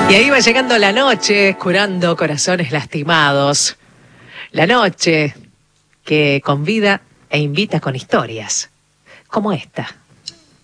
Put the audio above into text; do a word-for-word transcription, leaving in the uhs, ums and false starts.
Y ahí va llegando la noche, curando corazones lastimados. La noche que convida e invita con historias, como esta.